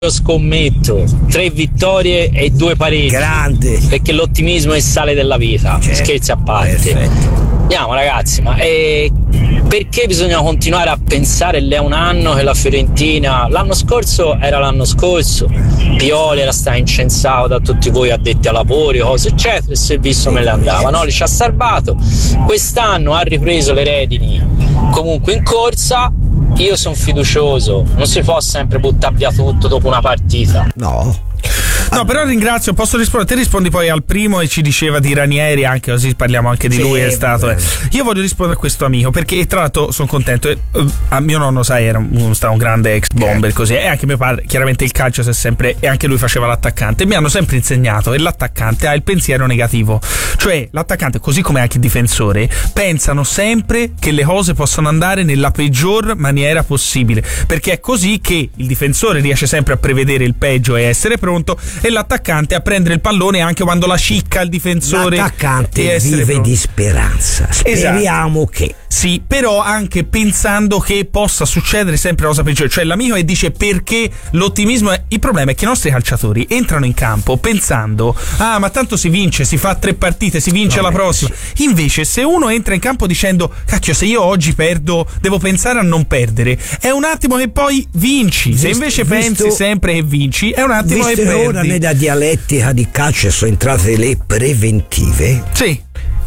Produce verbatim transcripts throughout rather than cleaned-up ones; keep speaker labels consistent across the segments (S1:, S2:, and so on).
S1: Io scommetto tre vittorie e due pareggi.
S2: Grande.
S1: Perché l'ottimismo è il sale della vita. Certo. Scherzi a parte.
S2: Perfetto.
S1: Andiamo ragazzi, ma eh, perché bisogna continuare a pensare è un anno che la Fiorentina, l'anno scorso era l'anno scorso, Pioli era stato incensato da tutti voi addetti ai lavori, cose eccetera, e se visto me le andava, no? Li ci ha salvato. Quest'anno ha ripreso le redini comunque in corsa. Io sono fiducioso, non si può sempre buttare via tutto dopo una partita.
S2: No.
S3: No, però ringrazio, posso rispondere? Te rispondi poi al primo e ci diceva di Ranieri, anche così parliamo anche di sì, lui, è stato. Eh. Io voglio rispondere a questo amico, perché tra l'altro sono contento. Eh, a mio nonno, sai, era un, un grande ex bomber, così, e anche mio padre, chiaramente il calcio si è sempre, e anche lui faceva l'attaccante. Mi hanno sempre insegnato che l'attaccante ha il pensiero negativo, cioè l'attaccante, così come anche il difensore, pensano sempre che le cose possano andare nella peggior maniera possibile, perché è così che il difensore riesce sempre a prevedere il peggio e essere pronto, e l'attaccante a prendere il pallone anche quando la scicca il difensore.
S2: L'attaccante vive pronto. Di speranza. Speriamo esatto. che
S3: sì, però anche pensando che possa succedere sempre la cosa peggiore. Cioè l'amico che dice perché l'ottimismo è... Il problema è che i nostri calciatori entrano in campo pensando ah ma tanto si vince, si fa tre partite, si vince no, la prossima sì. Invece se uno entra in campo dicendo cacchio se io oggi perdo devo pensare a non perdere, è un attimo che poi vinci. Visto, se invece visto, pensi sempre che vinci è un attimo che perdi.
S2: Ora nella dialettica di calcio sono entrate le preventive.
S3: Sì,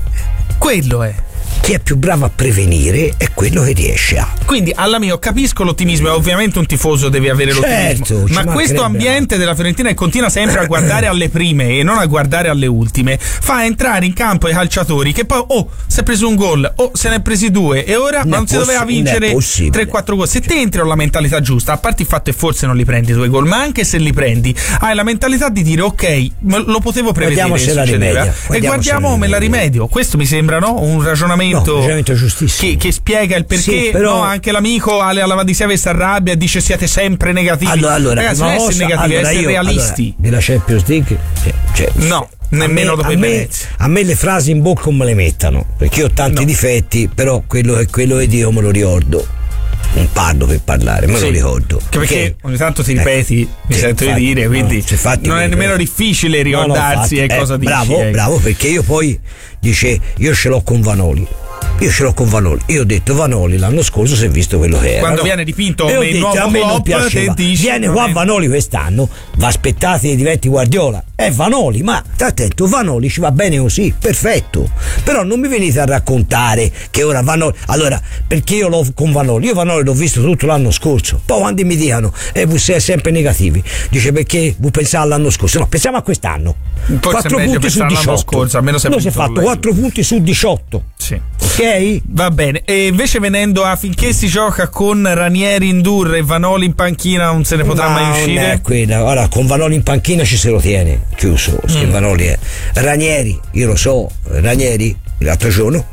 S3: quello è.
S2: Chi è più bravo a prevenire è quello che riesce a.
S3: Quindi alla mia capisco l'ottimismo, e ovviamente un tifoso deve avere
S2: certo,
S3: l'ottimismo, ma questo ambiente della Fiorentina che continua sempre a guardare alle prime e non a guardare alle ultime fa entrare in campo i calciatori che poi oh si è preso un gol, oh se ne è presi due e ora non, non si doveva vincere tre quattro gol. Se te entri con la mentalità giusta, a parte il fatto che forse non li prendi due gol, ma anche se li prendi hai la mentalità di dire ok lo potevo prevedere che succedeva e guardiamo come la rimedio. Questo mi sembra no? un ragionamento
S2: No, giustissimo.
S3: Che, che spiega il perché
S2: sì, però...
S3: no, anche l'amico alle alla Lavadisia si arrabbia e dice siete sempre negativi.
S2: Allora, allora
S3: ragazzi, non
S2: cosa,
S3: essere negativi,
S2: allora
S3: essere
S2: io,
S3: realisti.
S2: Allora, della Champions League cioè, cioè,
S3: no, nemmeno
S2: me,
S3: dopo
S2: a
S3: i
S2: me,
S3: Venezia.
S2: a me le frasi in bocca non me le mettano, perché io ho tanti no. difetti, però quello che quello che Dio me lo ricordo. Non parlo per parlare, me sì. lo ricordo.
S3: Che perché okay. ogni tanto ti ripeti, eh, mi sento infatti, di dire, quindi no, infatti, non è nemmeno difficile ricordarsi no, no, e cosa eh, dici.
S2: Bravo,
S3: eh.
S2: bravo, perché io poi dice io ce l'ho con Vanoli. Io ce l'ho con Vanoli. Io ho detto Vanoli l'anno scorso si è visto quello che era.
S3: Quando
S2: no?
S3: viene dipinto
S2: come il nuovo flop, te dici, viene qua Vanoli quest'anno, va aspettati che diventi Guardiola. È Vanoli, ma sta attento, Vanoli ci va bene così, perfetto. Però non mi venite a raccontare che ora Vanoli. Allora, perché io l'ho con Vanoli? Io Vanoli l'ho visto tutto l'anno scorso. Poi quando mi dicono eh, voi siete sempre negativi, dice perché voi pensate all'anno scorso? No, pensiamo a quest'anno. quattro punti su diciotto.
S3: Scorso, almeno
S2: si è fatto quattro punti su diciotto.
S3: Sì.
S2: Ok?
S3: Va bene. E invece venendo a finché si gioca con Ranieri in dur e Vanoli in panchina non se ne potrà
S2: no,
S3: mai uscire?
S2: Non è quella. Ora con Vanoli in panchina ci se lo tiene chiuso. Mm. Vanoli è. Ranieri, io lo so, Ranieri l'altro giorno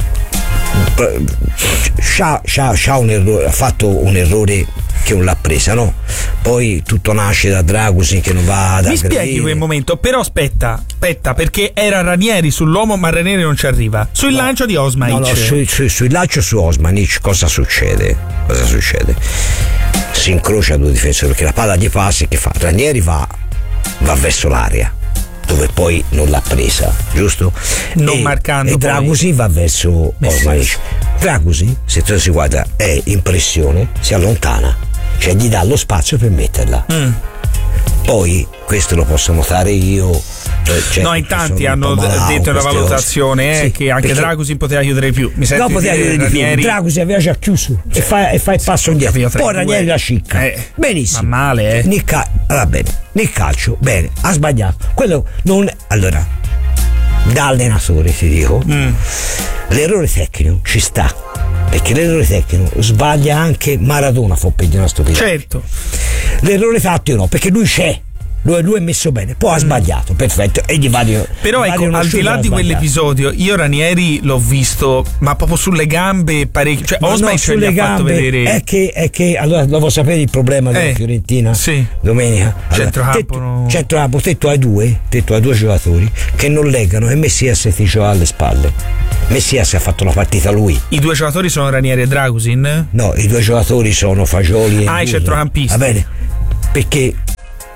S2: c'ha, c'ha, c'ha un errore, ha fatto un errore che non l'ha presa, no? Poi tutto nasce da Dragusin che non va ad
S3: mi spieghi quel momento, però aspetta aspetta perché era Ranieri sull'uomo ma Ranieri non ci arriva sul no. lancio di Osmanic.
S2: No, no, su, su, sul lancio su Osmanic cosa succede? Cosa succede? Si incrocia due difensori perché la palla gli passa e che fa? Ranieri va, va verso l'area dove poi non l'ha presa, giusto?
S3: Non
S2: e,
S3: marcando
S2: e Dragusin va verso Osmanic. Dragusin, se tu si guarda, è in pressione, si allontana, cioè gli dà lo spazio per metterla. Mm. Poi questo lo posso notare io. Cioè,
S3: no, in tanti hanno detto la valutazione eh, sì, che anche Dragusin poteva chiudere più. Mi
S2: no, poteva chiudere di più. Dragusin aveva già chiuso cioè, e, fa, e fa il passo indietro. Poi Ranieri la scicca. Eh, benissimo.
S3: Ma male, eh.
S2: Nel cal- va bene. Nel calcio, bene, ha sbagliato. Quello non. Allora, da allenatore ti dico, mm. l'errore tecnico ci sta. Perché l'errore tecnico sbaglia anche Maradona, fa peggio una stupidità.
S3: Certo.
S2: L'errore tattico no, perché lui c'è. Lui, lui è messo bene, poi ha sbagliato, perfetto. E gli vario,
S3: però
S2: gli
S3: ecco, al di là di quell'episodio, io Ranieri l'ho visto, ma proprio sulle gambe parecchio. Cioè, Osmanic no, gli ha fatto vedere.
S2: È che, è che allora devo sapere il problema della eh, Fiorentina
S3: sì.
S2: domenica. Allora,
S3: centrocampo. No.
S2: Centrocampo, te tu hai due, te tu hai due giocatori che non leggano e Messias ti gioca alle spalle. Messias ha fatto la partita lui.
S3: I due giocatori sono Ranieri e Dragusin?
S2: No, i due giocatori sono Fagioli e
S3: ah, i centrocampisti.
S2: Va bene. Perché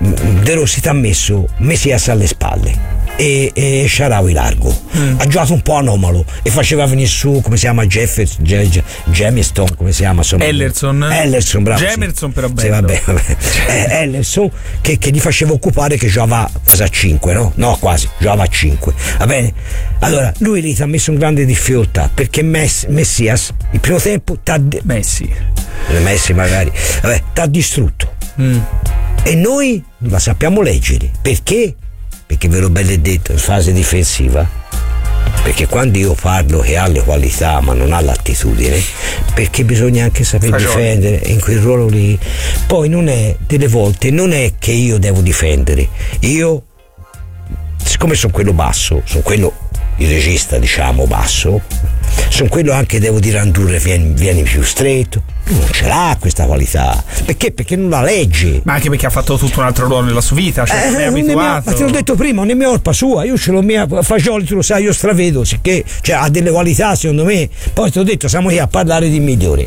S2: De Rossi ti ha messo Messias alle spalle e, e Shaarawy largo, mm. ha giocato un po' anomalo e faceva venire su, come si chiama, Jefferson, Jameson, come si chiama, insomma,
S3: Ellerson
S2: Ellerson, bravo,
S3: Jamerson,
S2: sì.
S3: però bello.
S2: Sì, vabbè, vabbè. Eh, Ellerson che, che gli faceva occupare, che giocava quasi a cinque, no? No, quasi, giocava a cinque, va bene? Allora, lui lì ti ha messo un grande difficoltà perché Mess, Messias il primo tempo t'ha de-
S3: Messi
S2: Messi magari, vabbè, t'ha distrutto. Mm. E noi non la sappiamo leggere. Perché? Perché ve l'ho bello detto, in fase difensiva, perché quando io parlo che ha le qualità ma non ha l'attitudine, perché bisogna anche saper Fagioli. difendere in quel ruolo lì. Poi non è, delle volte non è che io devo difendere, io siccome sono quello basso, sono quello il regista, diciamo, basso, sono quello anche, devo dire a Andurre, vieni, vieni più stretto. Non ce l'ha questa qualità. Perché? Perché non la legge.
S3: Ma anche perché ha fatto tutto un altro ruolo nella sua vita, cioè eh, è abituato.
S2: Mia, ma te l'ho detto prima, non è mia colpa sua, io ce l'ho mia. Fagioli, tu lo sai, io stravedo, sicché cioè, ha delle qualità secondo me. Poi ti ho detto, siamo qui a parlare di migliori.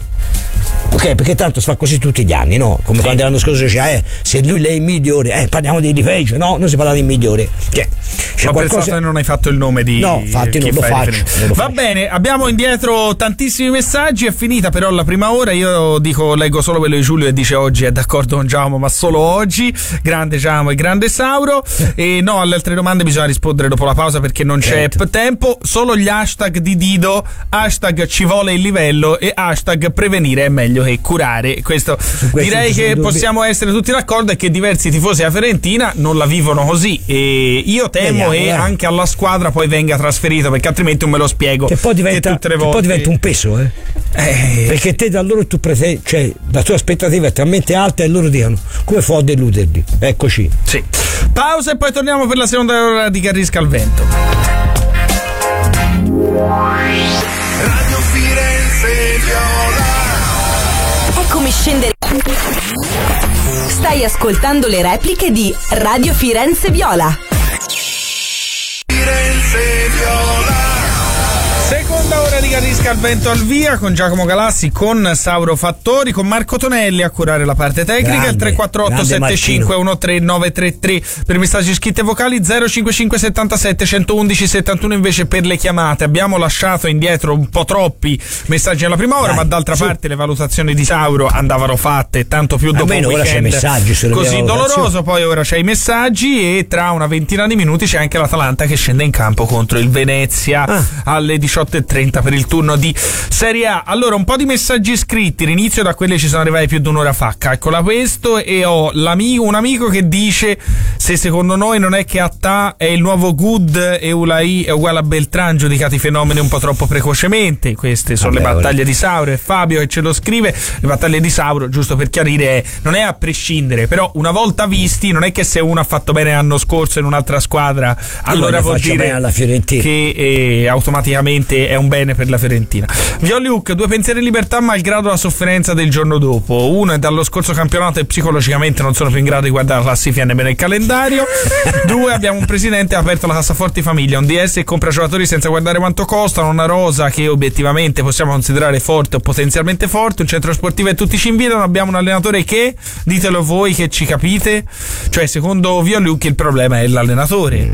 S2: Ok, perché tanto si fa così tutti gli anni, no? Come sì. Quando l'anno scorso diceva, eh, se lui lei è il migliore, eh, parliamo di peggio, no? Non si parla di migliore. Cioè,
S3: ho qualcosa... pensato che non hai fatto il nome di.
S2: No, infatti non lo, faccio, non lo
S3: Va
S2: faccio.
S3: bene, abbiamo indietro tantissimi messaggi, è finita però la prima ora. Io dico, leggo solo quello di Giulio e dice oggi è d'accordo con Giacomo, ma solo oggi. Grande Giacomo e grande Sauro. E no, alle altre domande bisogna rispondere dopo la pausa perché non c'è certo. tempo. Solo gli hashtag di Dido, hashtag ci vuole il livello e hashtag prevenire è meglio che curare. Questo, questo direi che possiamo essere tutti d'accordo e che diversi tifosi a Fiorentina non la vivono così, e io temo che anche alla squadra poi venga trasferito, perché altrimenti non me lo spiego,
S2: che poi diventa, che tutte le volte... che poi diventa un peso, eh? Eh. Perché te da loro tu prete... cioè la tua aspettativa è talmente alta e loro dicono come fa a deluderli. Eccoci.
S3: Sì. Pausa e poi torniamo per la seconda ora di Carrisca al Vento.
S4: Radio Firenze Viola.
S5: È come scendere. Stai ascoltando le repliche di Radio Firenze Viola.
S4: Firenze Viola.
S3: Seconda ora di Carrisca al Vento al via con Giacomo Galassi, con Sauro Fattori, con Marco Tonelli a curare la parte tecnica. Grande, il tre quattro otto sette cinque uno tre nove tre tre per messaggi scritti e vocali, zero cinque cinque settantasette centoudici settantuno invece per le chiamate. Abbiamo lasciato indietro un po' troppi messaggi alla prima ora, Dai, ma d'altra sì. parte le valutazioni di Sauro andavano fatte, tanto più dopo un weekend così doloroso. Poi ora c'è i messaggi e tra una ventina di minuti c'è anche l'Atalanta che scende in campo contro il Venezia ah. alle diciotto e trenta per il turno di Serie A. Allora, un po' di messaggi scritti, l'inizio da quelli ci sono arrivati più di un'ora fa, calcola questo, e ho l'amico, un amico che dice se secondo noi non è che Attà è il nuovo Good e Ulai è uguale a Beltran, giudicati fenomeni un po' troppo precocemente. Queste sono Vabbè, le battaglie ora. di Sauro, e Fabio che ce lo scrive. Le battaglie di Sauro, giusto per chiarire, non è a prescindere, però una volta visti non è che se uno ha fatto bene l'anno scorso in un'altra squadra allora vuol dire
S2: alla Fiorentina.
S3: che eh, automaticamente è un bene per la Fiorentina. Violi Hook, due pensieri in libertà malgrado la sofferenza del giorno dopo. Uno è dallo scorso campionato e psicologicamente non sono più in grado di guardare la classifica nemmeno il calendario. Due, abbiamo un presidente che ha aperto la cassaforti famiglia, un D S che compra giocatori senza guardare quanto costano, una rosa che obiettivamente possiamo considerare forte o potenzialmente forte, un centro sportivo e tutti ci invitano, abbiamo un allenatore che, ditelo voi che ci capite, cioè secondo Violi Hook il problema è l'allenatore.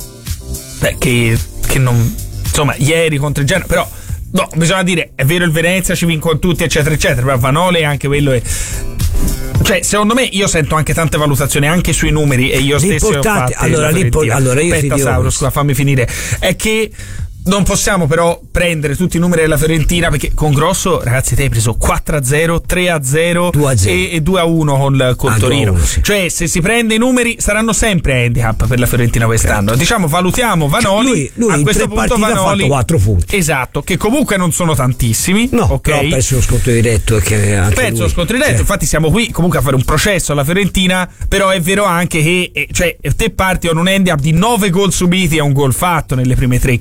S3: Beh, che, che non... Insomma, ieri contro il Genoa, però no, bisogna dire, è vero il Venezia ci vincono tutti eccetera eccetera, però Vanoli anche quello è... Cioè, secondo me, io sento anche tante valutazioni anche sui numeri, e io stesso ho fatto.
S2: Allora, allora io
S3: Aspetta,
S2: ti
S3: Sauro, scusa, fammi finire. È che non possiamo però prendere tutti i numeri della Fiorentina, perché con Grosso, ragazzi, te hai preso quattro a zero, tre a zero,
S2: due a zero.
S3: E, e due a uno con, con ah, Torino. uno, sì. Cioè, se si prende i numeri saranno sempre handicap per la Fiorentina quest'anno. Certo. Diciamo, valutiamo Vanoli.
S2: Lui, lui
S3: a questo punto Vanoli
S2: ha fatto quattro punti.
S3: Esatto, che comunque non sono tantissimi.
S2: No,
S3: okay?
S2: però penso lo scontro diretto. Che anche
S3: penso lo scontro diretto, certo. Infatti siamo qui comunque a fare un processo alla Fiorentina, però è vero anche che, cioè, te parti con un handicap di nove gol subiti e un gol fatto nelle prime tre, che voglio dire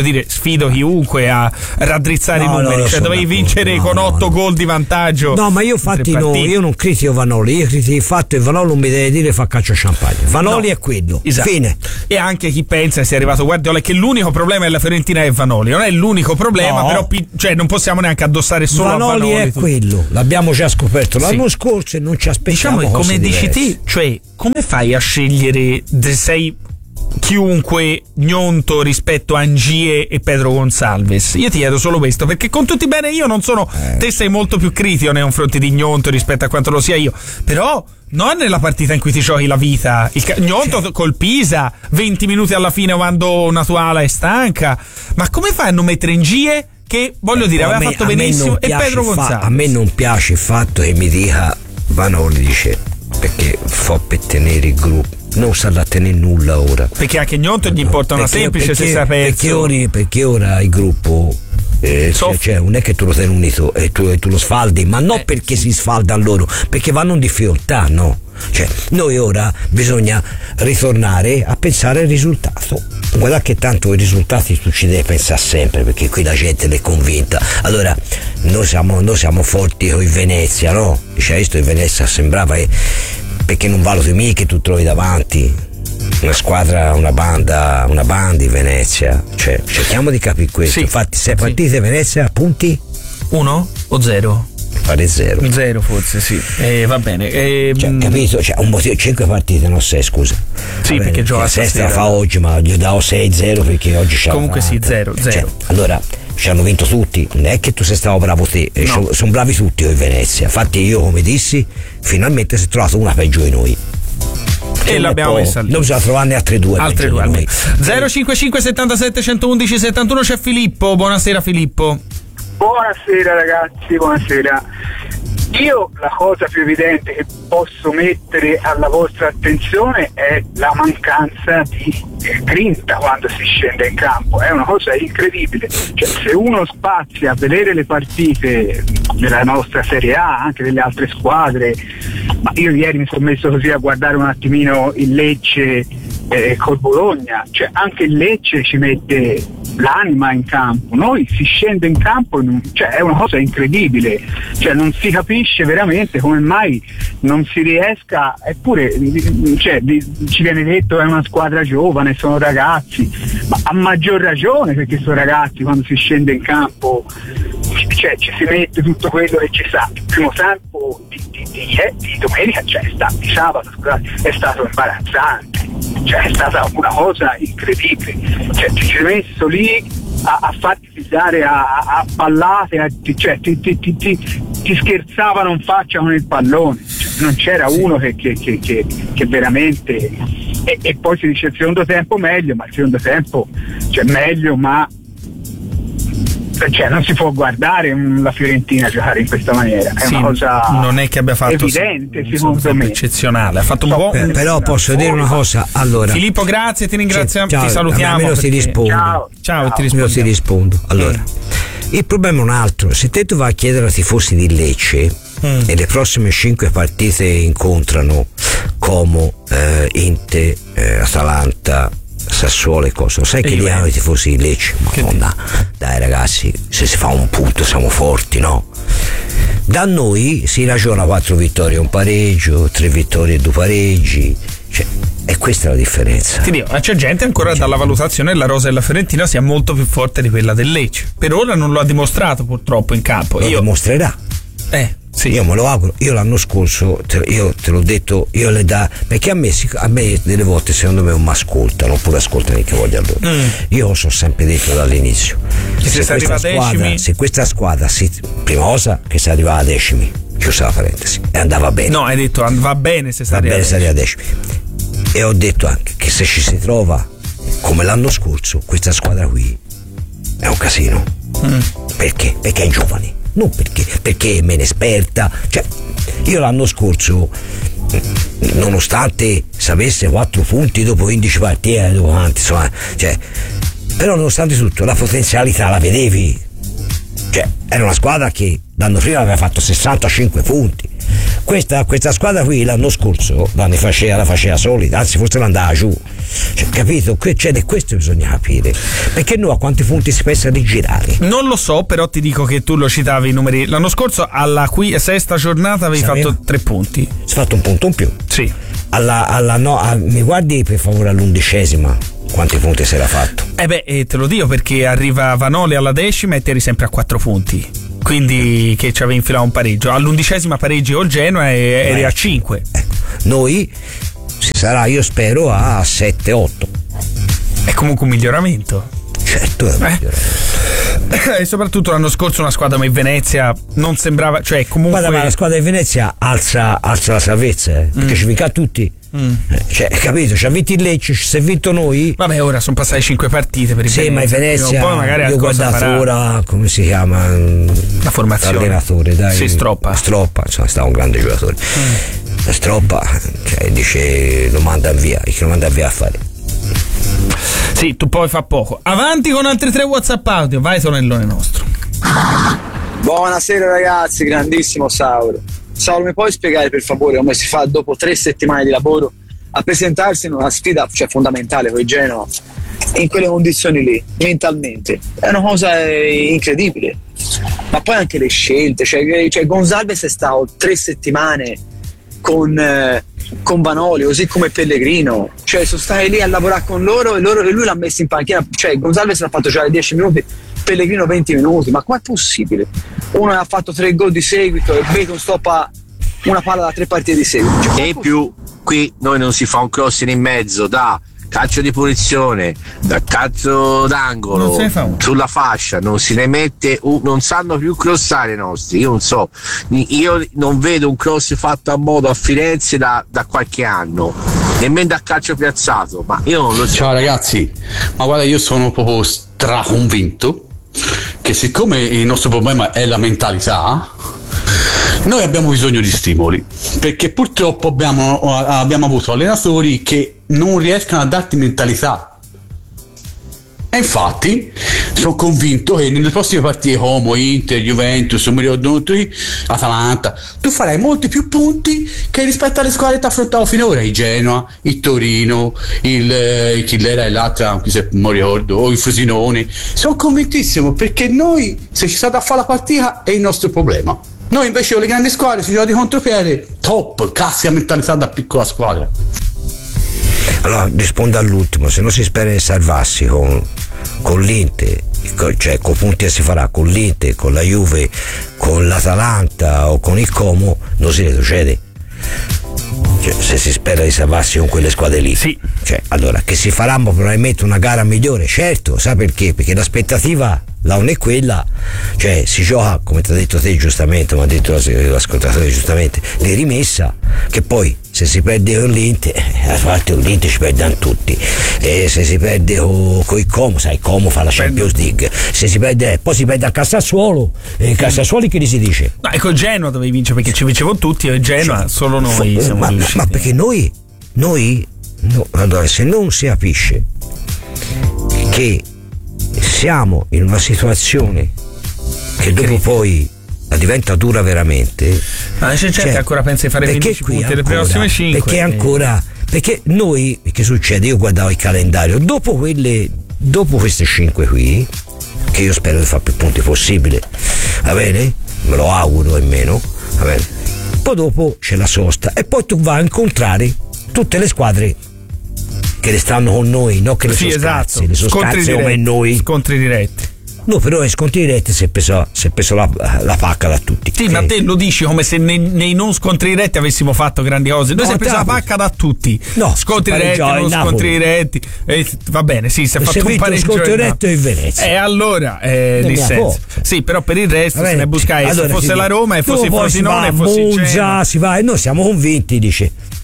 S3: dire, sfido chiunque a raddrizzare
S2: no,
S3: i numeri,
S2: no,
S3: cioè dovevi vincere no, con otto no, gol di vantaggio.
S2: No, ma io infatti no, io non critico Vanoli, io critico il fatto che Vanoli non mi deve dire fa calcio champagne. Vanoli no, è quello, esatto. Fine.
S3: E anche chi pensa che sia arrivato Guardiola, che l'unico problema della Fiorentina è Vanoli, non è l'unico problema, no, però cioè non possiamo neanche addossare solo
S2: Vanoli
S3: a Vanoli.
S2: È tutto. Quello, l'abbiamo già scoperto l'anno sì. scorso e non ci aspettiamo.
S3: Diciamo, come dici
S2: diverse.
S3: te, cioè come fai a scegliere se sei chiunque Gnonto rispetto a Angie e Pedro Gonçalves? Io ti chiedo solo questo, perché con tutti bene io non sono eh. te sei molto più critico nei confronti di Gnonto rispetto a quanto lo sia io, però non nella partita in cui ti giochi la vita. Il ca- Gnonto sì. col Pisa venti minuti alla fine quando una tua ala è stanca, ma come fai a non mettere Angie che voglio eh, dire aveva me, fatto benissimo e Pedro Gonçalves?
S2: Fa- a me non piace il fatto che mi dica Vanoli, dice perché fa per tenere il gruppo, non sa da tenere nulla ora,
S3: perché anche Gnonto gli importa una perché, semplice
S2: perché,
S3: se sapesse
S2: perché ora, perché ora il gruppo eh, cioè, cioè, non è che tu lo tieni unito e tu, tu lo sfaldi, ma non eh, perché si sfalda a loro, perché vanno in difficoltà, no? Cioè, noi ora bisogna ritornare a pensare al risultato. Guarda che tanto i risultati tu ci devi pensare sempre, perché qui la gente è convinta. Allora, noi siamo, noi siamo forti con il Venezia, no? Dice, questo il Venezia sembrava che, perché non valuti mica che tu trovi davanti una squadra, una banda, una banda di Venezia. Cioè, cerchiamo di capire questo. Sì. Infatti, sei partite sì. Venezia, punti?
S3: Uno o zero?
S2: Fare zero.
S3: Zero forse, sì. Eh, va bene. Eh,
S2: cioè, capito? Cioè, un motivo, cinque partite, non sei, scusa.
S3: Sì, perché gioca
S2: la sesta fa oggi, ma gli do sei zero perché oggi c'è.
S3: Comunque sì, zero, zero.
S2: Cioè, allora, ci hanno vinto tutti, non è che tu sei stato bravo te, no. sono, sono bravi tutti in Venezia. Infatti io, come dissi, finalmente si è trovato una peggio di noi.
S3: E l'abbiamo messa lì.
S2: Non bisogna trovarne altre due.
S3: Altre due almeno. zero cinquantacinque settantasette centoundici settantuno c'è Filippo. Buonasera Filippo.
S6: Buonasera ragazzi, buonasera. Io la cosa più evidente che posso mettere alla vostra attenzione è la mancanza di eh, grinta quando si scende in campo. È una cosa incredibile. Cioè, se uno spazia a vedere le partite della nostra Serie A, anche delle altre squadre, ma io ieri mi sono messo così a guardare un attimino il Lecce eh, col Bologna, cioè anche il Lecce ci mette l'anima in campo, noi si scende in campo, cioè è una cosa incredibile, cioè non si capisce veramente come mai non si riesca, eppure cioè, ci viene detto è una squadra giovane, sono ragazzi, ma a maggior ragione perché sono ragazzi quando si scende in campo, cioè ci si mette tutto quello che ci sa. Il primo tempo di, di, di, di domenica, cioè è stato, di sabato scusate, è stato imbarazzante, cioè è stata una cosa incredibile, cioè ti sei messo lì a, a farti pisare a, a ballate, a, cioè ti, ti, ti, ti, ti scherzavano in faccia con il pallone, cioè, non c'era sì. uno che, che, che, che, che veramente e, e poi si dice il secondo tempo meglio, ma il secondo tempo cioè meglio ma cioè non si può guardare la Fiorentina giocare in questa maniera, è sì, una cosa
S3: non è che abbia fatto
S6: evidente sì, secondo me
S3: eccezionale, ha fatto un buon
S2: per, però posso dire una cosa, allora
S3: Filippo grazie, ti ringraziamo,
S2: ciao,
S3: ti salutiamo
S2: perché... ti rispondo.
S6: ciao,
S3: ciao,
S6: ciao.
S3: ti rispondo.
S2: ti rispondo allora mm. il problema è un altro, se te tu vai a chiedere ai tifosi di Lecce mm. e le prossime cinque partite incontrano Como, eh, Inter, eh, Atalanta, Sassuolo e cosa, sai che lì hanno i tifosi di Lecce, Madonna, dai ragazzi, se si fa un punto siamo forti, no? Da noi si ragiona quattro vittorie e un pareggio, tre vittorie e due pareggi, cioè, e questa è la differenza.
S3: Ti dico, c'è gente ancora c'è. dalla valutazione che la rosa della Fiorentina sia molto più forte di quella del Lecce, per ora non lo ha dimostrato purtroppo in campo.
S2: Lo
S3: Io...
S2: dimostrerà.
S3: Eh Sì.
S2: Io me lo auguro, io l'anno scorso te, io te l'ho detto, io le da perché a me, a me delle volte secondo me non mi ascoltano oppure ascoltano che voglio loro. Mm. Io ho sempre detto dall'inizio se, se, questa squadra, se questa squadra si, prima cosa che si arriva a decimi, chiusa la parentesi, e andava bene.
S3: No, hai detto va bene se si arriva
S2: a decimi. E ho detto anche che se ci si trova come l'anno scorso questa squadra qui è un casino. Mm. Perché? Perché è giovani. Non perché, perché è meno esperta, cioè io l'anno scorso nonostante se avesse quattro punti dopo quindici partite dopo quanti, insomma, cioè, però nonostante tutto la potenzialità la vedevi, cioè era una squadra che l'anno prima aveva fatto sessantacinque punti, questa, questa squadra qui l'anno scorso la, ne faceva, la faceva solida, anzi forse l'andava giù, cioè, capito? Cioè, di questo bisogna capire, perché noi a quanti punti si pensa di girare?
S3: Non lo so, però ti dico che tu lo citavi i numeri l'anno scorso, alla qui, sesta giornata avevi
S2: Sapeva?
S3: fatto tre punti.
S2: Si è fatto un punto in più.
S3: Sì.
S2: Alla, alla no, a, mi guardi per favore all'undicesima quanti punti si era fatto?
S3: Eh beh, eh, te lo dico perché arriva Vanoli alla decima e te eri sempre a quattro punti. Quindi che ci avevi infilato un pareggio. All'undicesima pareggi col Genoa e eri a cinque.
S2: Ecco, noi si sarà, io spero, a sette otto.
S3: È comunque un miglioramento.
S2: Certo, è un
S3: Eh?
S2: miglioramento.
S3: E soprattutto l'anno scorso una squadra come Venezia non sembrava, cioè comunque
S2: Guarda, ma la squadra di Venezia alza, alza la salvezza, eh, perché
S3: Mm.
S2: ci vinca tutti.
S3: Mm.
S2: Eh, cioè, capito? Ci ha vinto il Lecce, ci si è vinto noi.
S3: Vabbè, ora sono passate cinque partite per il
S2: Sì, ma in Venezia
S3: poi magari
S2: io ho
S3: qualcosa
S2: guardato
S3: farà.
S2: ora, come si chiama?
S3: La formazione.
S2: L'allenatore, dai.
S3: Sì, Stroppa.
S2: Stroppa, insomma, sta un grande giocatore.
S3: Mm.
S2: Stroppa, cioè, dice lo manda via, che lo manda via a fare.
S3: Sì, tu poi fa poco. Avanti con altri tre WhatsApp audio, vai Tonellone nostro.
S7: Buonasera ragazzi, grandissimo Sauro. Sauro, mi puoi spiegare per favore come si fa dopo tre settimane di lavoro a presentarsi in una sfida, cioè fondamentale con il Genoa, in quelle condizioni lì, mentalmente? È una cosa eh, incredibile. Ma poi anche le scelte, cioè, cioè Gonzalez è stato tre settimane con, eh, con Vanoli, così come Pellegrino, cioè sono stati lì a lavorare con loro e, loro, e lui l'ha messo in panchina, cioè Gonzalez l'ha fatto giocare dieci minuti, Pellegrino venti minuti, ma com'è possibile? Uno ha fatto tre gol di seguito e Bacon stoppa una palla da tre partite di seguito, cioè,
S8: e in più qui noi non si fa un crossing in mezzo da calcio di punizione, da calcio d'angolo,
S3: Non se ne fa uno.
S8: sulla fascia, non si ne mette un, non sanno più crossare i nostri. Io non so, io non vedo un cross fatto a modo a Firenze da, da qualche anno, nemmeno da calcio piazzato, ma io non lo so.
S9: Ciao ragazzi, ma guarda, io sono proprio straconvinto che siccome il nostro problema è la mentalità, noi abbiamo bisogno di stimoli, perché purtroppo abbiamo, abbiamo avuto allenatori che non riescono a darti mentalità. E infatti sono convinto che nelle prossime partite come Inter, Juventus, non mi ricordo tutti, Atalanta, tu farai molti più punti che rispetto alle squadre che ti affrontavo finora, il Genoa, il Torino, il, il chi era l'altra, anche se non mi ricordo, o il Frosinone. Sono convintissimo, perché noi, se ci state a fare la partita, è il nostro problema. Noi invece con le grandi squadre si gioca di contropiede, top, cazzo, mentalità da piccola squadra.
S2: Allora rispondo all'ultimo, se non si spera di salvarsi con, con l'Inter, cioè con punti che si farà con l'Inter, con la Juve, con l'Atalanta o con il Como, non si retrocede. Cioè, se si spera di salvarsi con quelle squadre lì,
S3: sì.
S2: Cioè, allora che si farà probabilmente una gara migliore, certo, sa perché? Perché l'aspettativa la non è quella, cioè si gioca, come ti ha detto te giustamente, mi ha detto l'ascoltatore giustamente, di rimessa, che poi se si perde con l'Inter, a parte con l'Inter ci perdono tutti, e se si perde con, con il Como, sai, Como fa la Champions League, se si perde, poi si perde al Cassassuolo, e il Cassassuolo che gli si dice?
S3: No, ecco, il Genoa dovevi vincere perché ci vincevano tutti, e il Genoa solo noi siamo
S2: ma,
S3: riusciti.
S2: ma perché noi, noi no, allora, se non si capisce che siamo in una situazione che dopo poi la diventa dura veramente,
S3: ma c'è gente che ancora pensa di fare quindici punti le prossime cinque,
S2: perché ancora, perché noi, che succede? Io guardavo il calendario, dopo quelle, dopo queste cinque qui, che io spero di fare più punti possibile, va bene? Me lo auguro almeno, va bene? Poi dopo c'è la sosta e poi tu vai a incontrare tutte le squadre che le stanno con noi, no? Che le
S3: sì,
S2: sono
S3: esatto.
S2: scarse, le sono scarse come noi.
S3: Scontri diretti.
S2: No, però in scontri diretti si è preso, si è preso la, la pacca da tutti.
S3: Sì, okay. Ma te lo dici come se nei, nei non scontri diretti avessimo fatto grandi cose. Noi
S2: no,
S3: si è preso la pacca da tutti.
S2: No,
S3: scontri diretti, non scontri diretti. Eh, va bene, sì, si è fatto un pareggio.
S2: scontro diretto in Venezia.
S3: E eh, allora, eh, nel senso. Sì, però per il resto se ne buscai, allora, se fosse la Roma e fosse il Frosinone e fosse il
S2: Monza, si va, e noi siamo convinti, dice.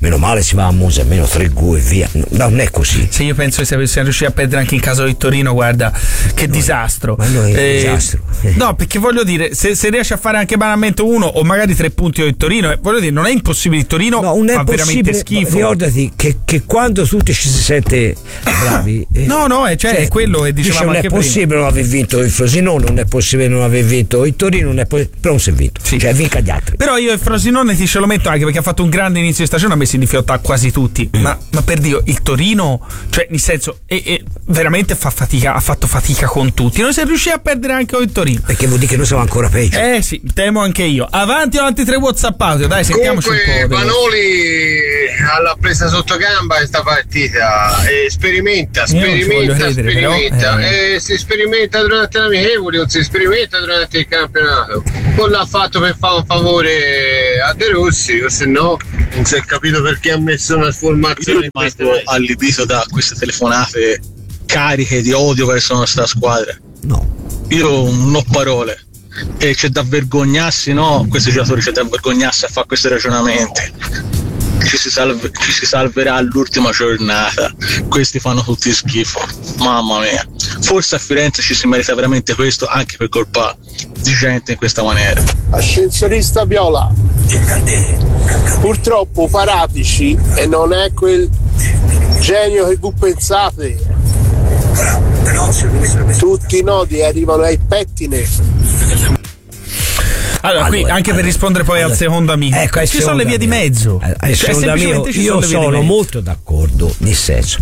S2: meno male si va a Monza, almeno tre gol e via. No, non è così.
S3: Se io penso che se siamo riusciti a perdere anche in caso di Torino, guarda che no, disastro.
S2: Ma no, è
S3: eh,
S2: disastro.
S3: No, perché voglio dire, se, se riesci a fare anche banalmente uno o magari tre punti di Torino, eh, voglio dire, non è impossibile. Il Torino
S2: no, non è
S3: fa veramente schifo.
S2: Ricordati che, che quando tutti ci si sente bravi. Eh,
S3: no, no, è, cioè, cioè, è quello che dicevamo
S2: non
S3: anche
S2: è possibile
S3: prima.
S2: non aver vinto il Frosinone, non è possibile non aver vinto il Torino, non è po- però non si è vinto. Sì. Cioè, vinca gli altri.
S3: Però io il Frosinone ti ce lo metto anche perché ha fatto un grande inizio di stagione, ha messo in difficoltà quasi tutti. Mm. Ma, ma per Dio, il Torino, cioè, nel senso, è, è, veramente fa fatica, ha fatto fatica con tutti. Non si è riusciti a perdere anche il Torino.
S2: Perché vuol dire che noi siamo ancora peggio.
S3: Eh sì, temo anche io. Avanti o avanti tre WhatsApp audio, dai, sentiamoci
S10: Comunque,
S3: un po'.
S10: Vanoli alla presa sotto gamba questa partita e sperimenta, sperimenta,
S3: credere,
S10: sperimenta.
S3: però, eh.
S10: E si sperimenta durante l'amichevole, non si sperimenta durante il campionato. Non l'ha fatto per fare un favore a De Rossi, o se no non si è capito perché ha messo una formazione in questo
S11: allibito da queste telefonate cariche di odio verso la nostra squadra.
S2: No.
S11: Io non ho parole. E c'è da vergognarsi, no? Questi giocatori c'è da vergognarsi a fare questi ragionamenti. Ci si, salve, ci si salverà all'ultima giornata. Questi fanno tutti schifo. Mamma mia. Forse a Firenze ci si merita veramente questo, anche per colpa di gente in questa maniera.
S12: Ascensorista Viola, purtroppo Paratici e non è quel genio che voi pensate. Tutti i nodi arrivano ai pettine.
S3: Allora, qui
S2: allora,
S3: anche
S2: allora,
S3: per rispondere poi
S2: allora,
S3: al secondo amico,
S2: ecco,
S3: ci sono le vie di mezzo.
S2: Al
S3: cioè,
S2: secondo amico, io sono, sono molto d'accordo, nel senso,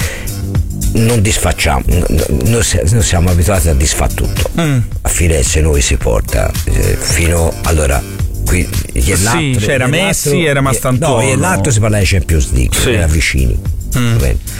S2: non disfacciamo, noi siamo abituati a disfare tutto. Mm. A Firenze noi si porta eh, fino allora qui
S3: sì, c'era Messi, era Mastantuono.
S2: No, e l'altro si parla di Champions League, sì. Era vicini. Mm.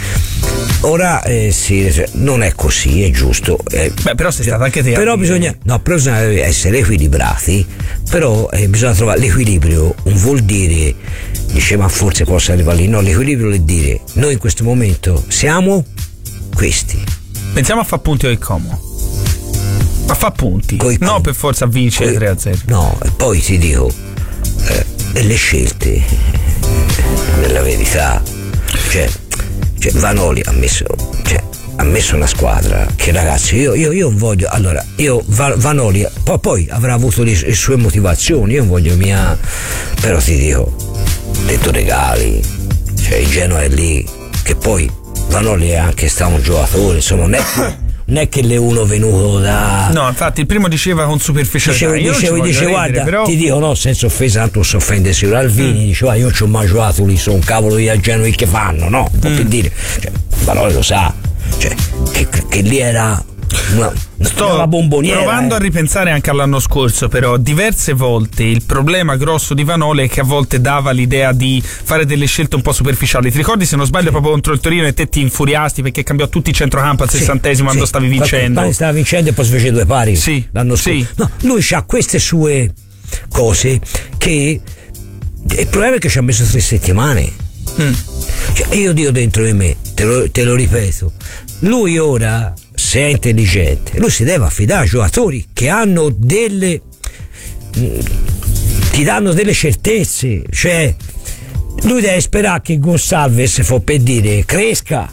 S2: Ora eh, sì, non è così, è giusto. Eh,
S3: Beh, però sei stato anche te.
S2: Però bisogna, no, però bisogna essere equilibrati. Però eh, bisogna trovare l'equilibrio. Non vuol dire, diceva forse possa arrivare lì. No, l'equilibrio vuol dire noi in questo momento siamo questi.
S3: Pensiamo a fare punti o il Como. A fare punti. Coi no, com- per forza a vincere coi- tre a zero.
S2: No, e poi ti dico, eh, le scelte, nella verità, cioè. Cioè, Vanoli ha messo, cioè, ha messo una squadra che ragazzi io, io, io voglio allora io Vanoli poi, poi avrà avuto le, le sue motivazioni, io voglio mia, però ti dico, detto regali, cioè il Genoa è lì, che poi Vanoli è anche stato un giocatore, insomma non è non è che le uno venuto da
S3: no, infatti il primo diceva con superficialità,
S2: dicevo, dicevo, dicevo guarda però... ti dico no senza offesa tanto non si offende sicuro Alvini, mm. diceva io non ci ho mai giocato lì, sono un cavolo di Genoa che fanno, no, mm. per dire, cioè Vanoli lo sa, cioè che, che, che lì era una,
S3: sto
S2: una bomboniera,
S3: provando
S2: eh.
S3: a ripensare anche all'anno scorso, però diverse volte il problema grosso di Vanoli è che a volte dava l'idea di fare delle scelte un po' superficiali. Ti ricordi, se non sbaglio, sì. proprio contro il Torino e te ti infuriasti perché cambiò tutti i centrocampo al sessantesimo, sì, quando
S2: sì.
S3: stavi vincendo
S2: quando stava vincendo e poi si fece due pari,
S3: sì.
S2: l'anno scorso, sì. No, lui ha queste sue cose che il problema è che ci ha messo tre settimane. mm. Cioè, io dico dentro di me, te lo, te lo ripeto, lui ora, se è intelligente, lui si deve affidare a giocatori che hanno delle ti danno delle certezze, cioè lui deve sperare che Gonçalves, fa per dire, cresca,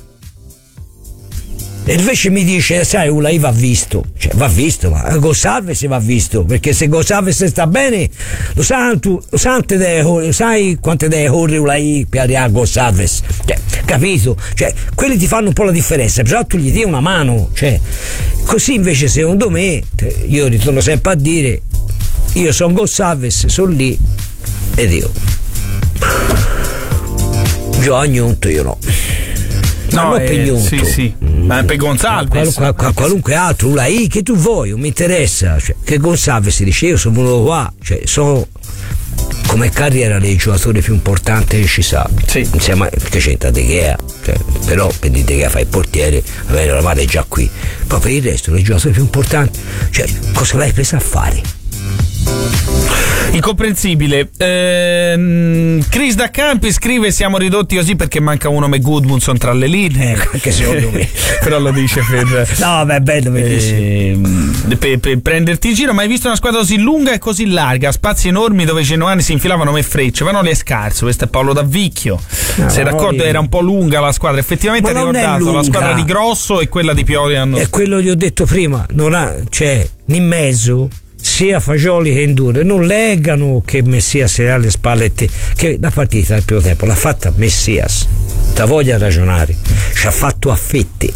S2: e invece mi dice sai Ulai va visto, cioè va visto, ma Gonçalves va visto, perché se Gonçalves sta bene lo sai tu, lo sai, deve, lo sai quante deve correre Ulai per arrivare a Gonçalves, cioè, capito? Cioè quelli ti fanno un po' la differenza, però tu gli dia una mano, cioè così invece secondo me, io ritorno sempre a dire, io sono Gonçalves, sono lì ed io gioco Gnonto, io no.
S3: No,
S2: non
S3: eh,
S2: per Gnonto,
S3: sì, sì. Ma per Gonçalves,
S2: qual, qual, qualunque altro, Ulai che tu vuoi, non mi interessa, cioè, che Gonçalves dice io sono venuto qua, cioè sono come carriera dei giocatori più importanti che ci sa,
S3: sì.
S2: Insieme a, che c'entra De Gea, cioè, però per dire De Gea fa il portiere, vabbè, oramai è già qui, poi per il resto dei giocatori più importanti, cioè cosa l'hai preso a fare?
S3: Incomprensibile. Ehm, Chris da Campi scrive: siamo ridotti così perché manca uno come Goodmanson tra le linee.
S2: Eh, anche secondo me.
S3: Però lo dice per
S2: no vabbè, bello, bellissimo.
S3: Eh, per, per prenderti in giro. Mai visto una squadra così lunga e così larga, spazi enormi dove i genuani si infilavano come frecce. Vanoli è scarso. Questo è Paolo D'Avvicchio.
S2: No,
S3: sei d'accordo? Era un po' lunga la squadra. Effettivamente ha ricordato la squadra di Grosso e quella di Pioli hanno...
S2: è quello che ho detto prima, non ha, cioè in mezzo sia Fagioli che Indure non leggano che Messias è alle spalle e te, che la partita del primo tempo l'ha fatta Messias, ta voglia ragionare, ci ha fatto affetti.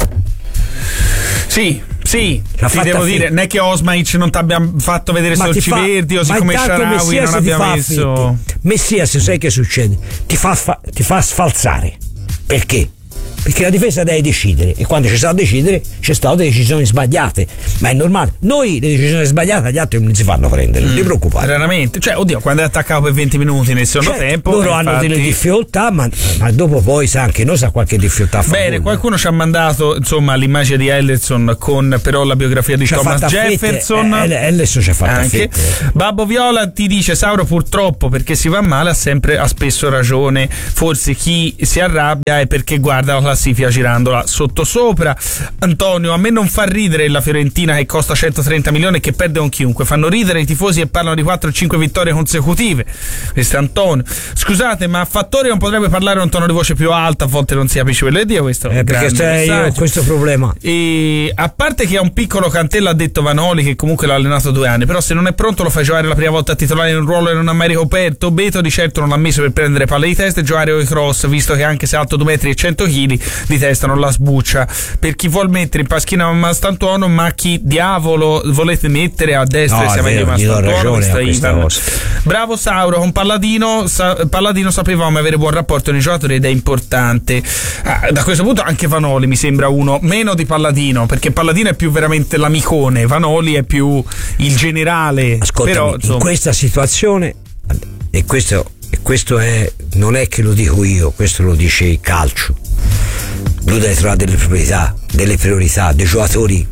S3: Sì, sì, ti devo affetti. dire, non è che Osmaic non ti abbia fatto vedere Sorci fa, Verdi, così come Shaarawy non abbia messo.
S2: Messias, sai che succede? Ti fa, fa, ti fa sfalzare. Perché? Perché la difesa deve decidere e quando c'è stato a decidere c'è state decisioni sbagliate, ma è normale. Noi le decisioni sbagliate agli altri non si fanno prendere, non ti preoccupare.
S3: Raramente, cioè oddio, quando è attaccato per venti minuti nel secondo
S2: certo,
S3: tempo
S2: loro
S3: infatti...
S2: hanno delle difficoltà, ma, ma dopo poi sa anche noi sa qualche difficoltà.
S3: Bene, qualcuno ci ha mandato insomma l'immagine di Ellison con però la biografia di c'ha Thomas Jefferson.
S2: Eh, Ellison ci ha fatto
S3: anche. Babbo Viola ti dice: Sauro purtroppo perché si va male ha sempre ha spesso ragione, forse chi si arrabbia è perché guarda la classifica girandola sottosopra. Antonio: a me non fa ridere la Fiorentina che costa centotrenta milioni e che perde con chiunque, fanno ridere i tifosi e parlano di quattro o cinque vittorie consecutive. Questo è Antonio. Scusate, ma Fattori non potrebbe parlare un tono di voce più alto, a volte non si capisce quello che dico. Questo
S2: eh, perché io ho questo problema.
S3: E a parte che ha un piccolo Cantella, ha detto Vanoli, che comunque l'ha allenato due anni, però se non è pronto lo fai giocare la prima volta a titolare in un ruolo che non ha mai ricoperto. Beto di certo non l'ha messo per prendere palle di testa e giocare o i cross, visto che anche se è alto due metri e cento chili di testa non la sbuccia. Per chi vuol mettere in paschina Mastantuono, ma chi diavolo volete mettere a destra? No, sia meglio Mastantuono. Bravo Sauro, con Palladino sa, Palladino sapevamo avere buon rapporto nei giocatori ed è importante. Ah, da questo punto anche Vanoli mi sembra uno meno di Palladino, perché Palladino è più veramente l'amicone, Vanoli è più il generale.
S2: Ascoltami, però insomma... in questa situazione, e questo, e questo è, non è che lo dico io, questo lo dice il calcio, lui deve trovare delle priorità, delle priorità dei giocatori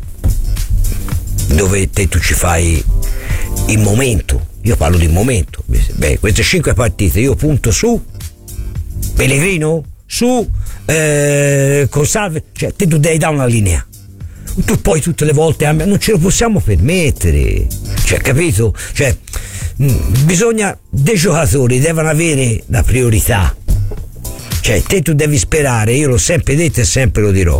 S2: dove te tu ci fai il momento. Io parlo di momento. Beh, queste cinque partite io punto su Pellegrino, su eh, Consalve, cioè te tu devi dare una linea. Tu poi tutte le volte non ce lo possiamo permettere, cioè, capito? Cioè, mh, bisogna, dei giocatori devono avere la priorità. Cioè, te tu devi sperare, io l'ho sempre detto e sempre lo dirò.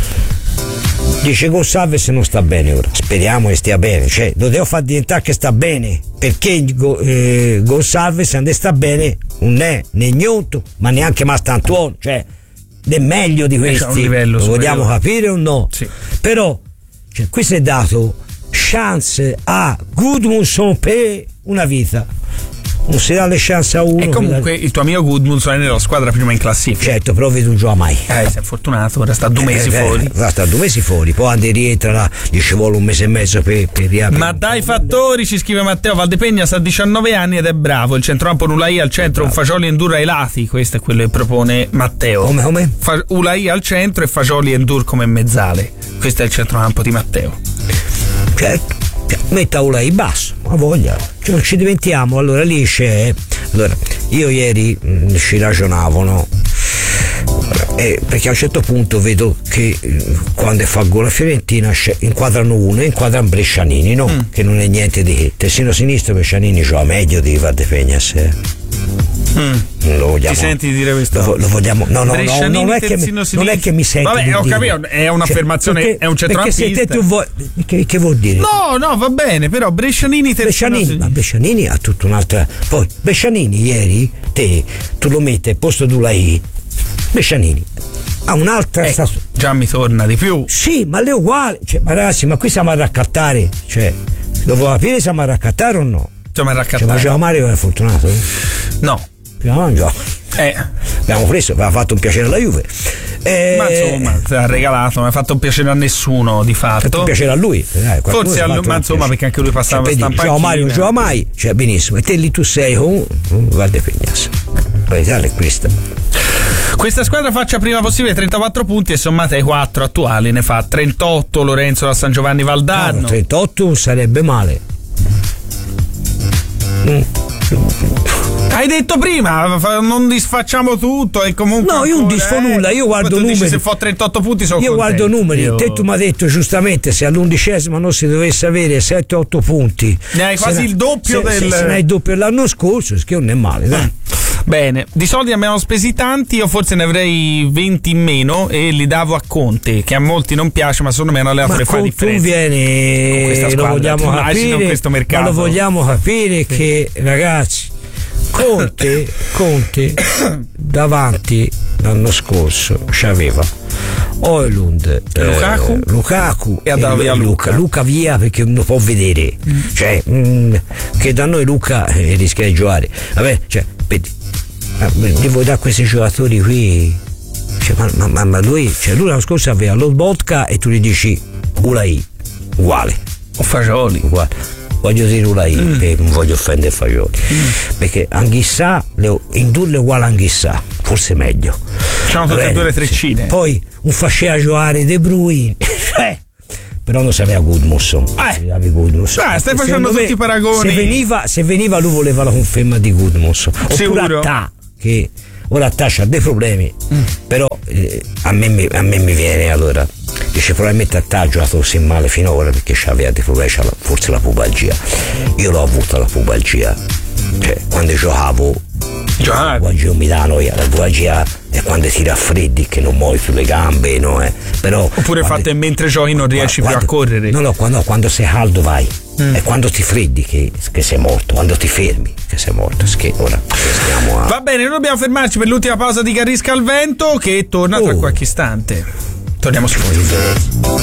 S2: Dice Gonsalves non sta bene ora, speriamo che stia bene, cioè lo devo far diventare che sta bene, perché eh, Gonsalves se non sta bene non è né Gnonto ma neanche Mastantuono, cioè è meglio di questi, lo vogliamo capire o no? Sì. Però cioè, questo è dato chance a Goodmanson per una vita, non si dà le chance a uno.
S3: E comunque il tuo amico Goodmanson è nella squadra prima in classifica.
S2: Certo, però vedo non gioca mai.
S3: Eh, sei fortunato, ora sta due mesi eh, fuori.
S2: Eh, sta due mesi fuori, poi quando rientra là, gli ci vuole un mese e mezzo per, per riaprire.
S3: Ma dai Fattori, ci scrive Matteo Valdepegna, sta a diciannove anni ed è bravo. Il centrocampo Ulai al centro, un Fagioli Endur ai lati. Questo è quello che propone Matteo.
S2: Come come?
S3: Fa- Ulai al centro e Fagioli Endur come mezzale. Questo è il centrocampo di Matteo.
S2: Certo. Metta Ulai basso, ma voglia, cioè, non ci diventiamo. Allora lì c'è, allora io ieri mh, ci ragionavo, no? Eh, perché a un certo punto vedo che eh, quando fa gol la Fiorentina inquadrano uno, inquadrano Brescianini, no? Mm. Che non è niente di che. Terzino sinistro Brescianini gioca meglio di Valdepegnas, eh. Mm. Lo vogliamo,
S3: ti senti di dire questo?
S2: Lo, lo vogliamo, no, no, no, non è, che mi, non è che mi senti.
S3: Vabbè, ho capito, è un'affermazione, cioè, perché, è un centrocampista.
S2: Perché se te tu vuoi, che, che vuol dire?
S3: No, no, va bene, però Brescianini
S2: Brescianini, ma Brescianini ha tutta un'altra. Poi Brescianini ieri, te, tu lo metti al posto di Ulai, Brescianini ha un'altra
S3: eh, stato... già mi torna di più.
S2: Sì, ma le uguali, cioè, ma ragazzi, ma qui siamo a raccattare, cioè, lo vuoi capire, siamo a raccattare o no?
S3: Siamo a raccattare.
S2: Cioè, ma Gio Mario è fortunato? Eh?
S3: No.
S2: No, no.
S3: Eh.
S2: Abbiamo preso, aveva fatto un piacere alla Juve. Eh,
S3: ma insomma, ti ha regalato, non ha fatto un piacere a nessuno di fatto. Ha fatto
S2: un piacere a lui. Eh,
S3: Forse a lui, ma insomma, perché anche lui passava
S2: cioè,
S3: stampa.
S2: Gio Mario non gioca mai, cioè benissimo. E te lì tu sei con un Valdepegnas. La verità è questa.
S3: Questa squadra faccia prima possibile trentaquattro punti e sommate ai quattro attuali ne fa trentotto Lorenzo da San Giovanni Valdarno.
S2: No, trentotto sarebbe male. Mm.
S3: Hai detto prima, non disfacciamo tutto e comunque.
S2: No, io non disfo
S3: eh,
S2: nulla, io guardo numeri.
S3: Dici, se fa trentotto punti sono
S2: Io
S3: contento.
S2: guardo numeri,
S3: io...
S2: te tu mi hai detto giustamente se all'undicesima non si dovesse avere sette otto punti.
S3: Ne hai quasi
S2: ne,
S3: il doppio
S2: se,
S3: del.
S2: Se, se ne hai il doppio l'anno scorso, che non è male, dai.
S3: Bene, di soldi abbiamo spesi tanti, io forse ne avrei venti in meno e li davo a Conte, che a molti non piace, ma secondo me è un allenatore che fa differenza.
S2: Tu vieni, lo vogliamo capire,
S3: questo mercato.
S2: ma lo vogliamo capire che, ragazzi, Conte, Conte davanti l'anno scorso c'aveva Højlund,
S3: Lukaku,
S2: eh, Lukaku
S3: e andava via
S2: Luca.
S3: Luca.
S2: Luca via perché non può vedere, mm. cioè mm, che da noi Luca eh, rischia di giocare. Vabbè, cioè, devo dare questi giocatori qui, cioè, ma, ma, ma lui, cioè lui l'anno scorso aveva lo vodka e tu gli dici Ulai, uguale,
S3: o Fagioli,
S2: uguale. Voglio dire Ulai, mm. eh, non voglio offendere Fagioli, mm. perché Anghissà, indurle uguale a Anghissà, forse meglio.
S3: Facciamo tutte e due le treccine.
S2: Poi un faceva giocare De Bruyne, cioè, però non sapeva Gudmundsson.
S3: Eh,
S2: Gudmundsson.
S3: ah, stai facendo tutti i paragoni.
S2: Se veniva, se veniva lui voleva la conferma di Gudmundsson. Oppure Attà, che ora Attà c'ha dei problemi, mm. però eh, a, me, a me mi viene allora. Dice probabilmente Attà ha giocato così male finora perché c'aveva dei problemi, forse la pubalgia. Io l'ho avuta la pubalgia, cioè quando giocavo la pubalgia mi dà noia, la pubalgia è quando ti raffreddi che non muovi più le gambe, no? Eh. Però
S3: oppure
S2: quando,
S3: fatte mentre giochi non riesci
S2: quando,
S3: più a correre.
S2: No, no, quando, quando sei caldo vai. Mm. È quando ti freddi che, che sei morto, quando ti fermi che sei morto. Che ora stiamo a...
S3: Va bene, noi dobbiamo fermarci per l'ultima pausa di Carrisca al vento che torna tra oh. qualche istante. Torniamo su
S4: Radio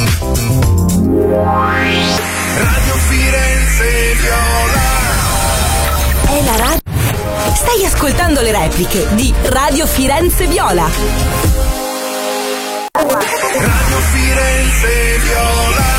S4: Firenze Viola.
S5: È la radio. Stai ascoltando le repliche di Radio Firenze Viola.
S4: Radio Firenze Viola.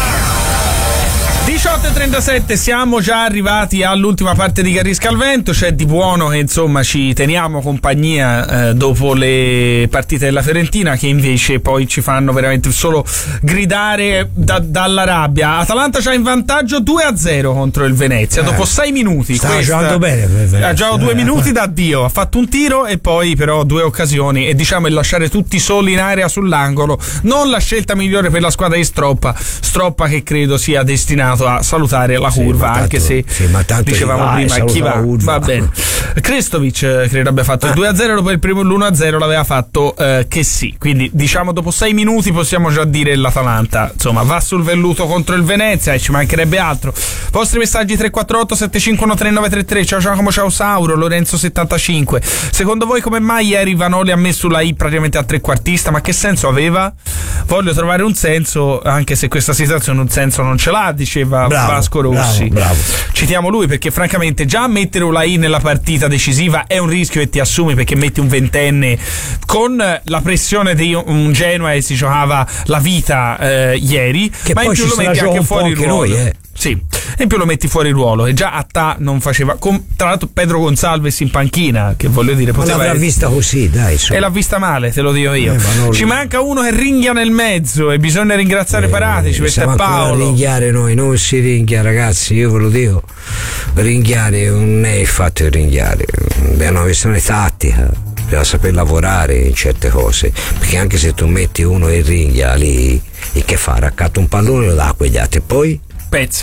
S3: diciotto e trentasette, siamo già arrivati all'ultima parte di Carrisca al vento. C'è di buono che insomma ci teniamo compagnia eh, dopo le partite della Fiorentina, che invece poi ci fanno veramente solo gridare da, dalla rabbia. Atalanta c'ha in vantaggio due a zero contro il Venezia, eh, dopo sei minuti.
S2: Sta giocando bene per Venezia.
S3: Ha giocato due minuti da Dio, ha fatto un tiro e poi però due occasioni, e diciamo il lasciare tutti soli in area sull'angolo non la scelta migliore per la squadra di Stroppa. Stroppa che credo sia destinato a salutare la curva, sì, tanto, anche se
S2: sì,
S3: dicevamo
S2: vai,
S3: prima chi va, va bene. Krestovic credo abbia fatto il due a zero, dopo il primo l'uno a zero l'aveva fatto eh, che sì, quindi diciamo dopo sei minuti possiamo già dire l'Atalanta insomma va sul velluto contro il Venezia e ci mancherebbe altro. Vostri messaggi tre quattro otto sette cinque uno tre nove tre tre. Ciao Giacomo, ciao Sauro, Lorenzo settantacinque. Secondo voi come mai ieri Vanoli ha messo la I praticamente a trequartista? Ma che senso aveva? Voglio trovare un senso, anche se questa situazione un senso non ce l'ha, diceva Bravo, Vasco Rossi.
S2: Bravo, bravo.
S3: Citiamo lui perché francamente già mettere Ulai nella partita decisiva è un rischio che ti assumi, perché metti un ventenne con la pressione di un Genoa e si giocava la vita eh, ieri,
S2: che
S3: ma in più lo metti anche fuori ruolo.
S2: Noi, eh.
S3: Sì, e in più lo metti fuori ruolo, e già Attà non faceva, con, tra l'altro Pedro Gonçalves in panchina, che voglio dire poteva,
S2: ma l'avrà vista così, dai, so.
S3: E l'ha vista male, te lo dico io. Eh, ci manca uno che ringhia nel mezzo e bisogna ringraziare eh, Paratici, questo è Paolo.
S2: Ringhiare noi, non si ringhia, ragazzi, io ve lo dico, ringhiare non è il fatto di ringhiare, è una questione tattica, bisogna saper lavorare in certe cose, perché anche se tu metti uno e ringhia lì, e che fa? Raccatta un pallone e lo dà a quegli altri e poi
S3: pezza.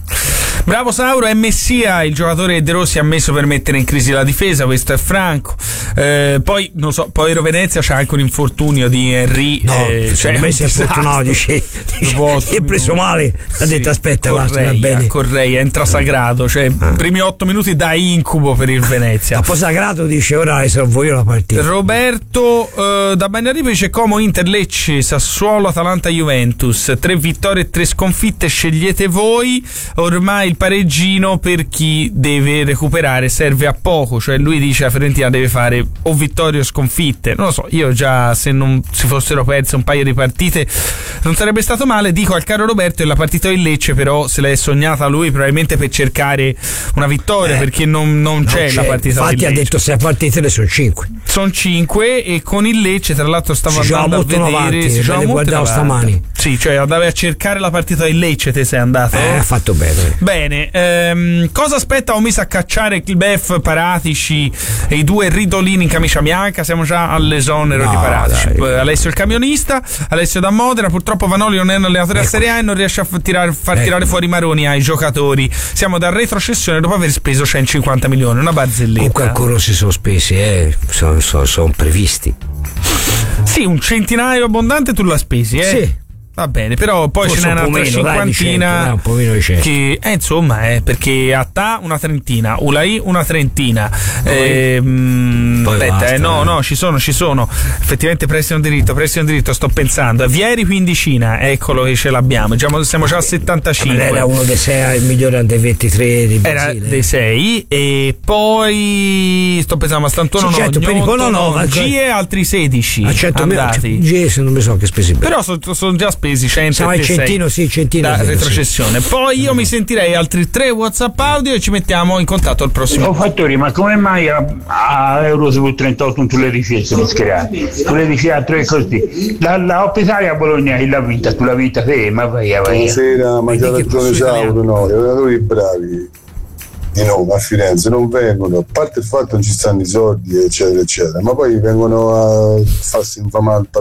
S3: Bravo Sauro, è Messia il giocatore che De Rossi ha messo per mettere in crisi la difesa, questo è Franco. Eh, poi non so, Povero Venezia c'ha anche un infortunio di Henry.
S2: No,
S3: eh,
S2: cioè me si è fortunato, dice, si è preso male, ha sì, detto aspetta,
S3: Correia,
S2: va bene.
S3: Correia, entra sagrato, cioè ah. primi otto minuti da incubo per il Venezia.
S2: Dopo sagrato dice ora risolvo io la partita.
S3: Roberto eh, da Bagnarivo dice Como, Inter, Lecce, Sassuolo, Atalanta, Juventus, tre vittorie e tre sconfitte, scegliete voi. Ormai il pareggino per chi deve recuperare serve a poco, cioè lui dice la Fiorentina deve fare o vittorie o sconfitte, non lo so, io già se non si fossero perse un paio di partite non sarebbe stato male. Dico al caro Roberto che la partita in Lecce però se l'è sognata lui probabilmente per cercare una vittoria, eh, perché non, non, non c'è, c'è la partita.
S2: Infatti ha detto se partite ne sono cinque
S3: sono cinque e con il Lecce tra l'altro stavo si andando a vedere avanti,
S2: si gioca molto stamani,
S3: sì, cioè andavi a cercare la partita in Lecce, te sei andato
S2: eh, ha fatto bene
S3: bene. bene, ehm, cosa aspetta un mese a cacciare Klbef, Paratici e i due Ridolini in camicia bianca? Siamo già all'esonero
S2: No,
S3: di Paratici.
S2: dai.
S3: Alessio il camionista, Alessio da Modena, purtroppo Vanoli non è un allenatore
S2: Ecco.
S3: a Serie A e non riesce a f- tirare, far
S2: Ecco.
S3: tirare fuori i maroni ai giocatori. Siamo da retrocessione dopo aver speso centocinquanta milioni, una barzelletta.
S2: Comunque ancora non si sono spesi, eh. sono, sono, sono previsti.
S3: Sì, un centinaio abbondante tu l'ha spesi, eh?
S2: Sì.
S3: Va bene, però poi
S2: Forse
S3: ce n'è
S2: un po'
S3: un'altra
S2: meno, dai, di cento,
S3: cinquantina
S2: dai, un po' meno di cento.
S3: che, eh, insomma, eh, perché a Ta una trentina, Ulai una trentina. Eh, mh,
S2: poi
S3: aspetta,
S2: basta,
S3: eh, no,
S2: eh.
S3: no, ci sono, ci sono. Effettivamente prestano diritto, prestano diritto, sto pensando. Vieri quindicina, eccolo che ce l'abbiamo. Diciamo, siamo già a settantacinque.
S2: Era uno dei sei, il migliore dei ventitré di
S3: Era
S2: Brasile.
S3: dei sei e poi sto pensando a Stantuono
S2: Sì, certo,
S3: no,
S2: per
S3: Gnotto,
S2: Nicola no,
S3: no,
S2: ma-
S3: G e altri sedici
S2: a cento
S3: andati.
S2: G non mi so che spesi bene.
S3: Però sono, sono già spesi cento
S2: Siamo al centino, sì, centino
S3: da
S2: zero,
S3: retrocessione. Poi io mi sentirei altri tre WhatsApp audio e ci mettiamo in contatto al prossimo.
S13: Oh, Fattori, ma come mai a, a Euro su trentotto sulle ricette mischiate? Sulle ricette così. La, la Opitalia a Bologna l'ha vinta, tu l'ha vinta te, ma vai, vai.
S14: Buonasera, ma c'ha ragione Sauro, no, gli allenatori bravi di Roma a Firenze non vengono, a parte il fatto che non ci stanno i soldi eccetera eccetera, ma poi vengono a farsi infamare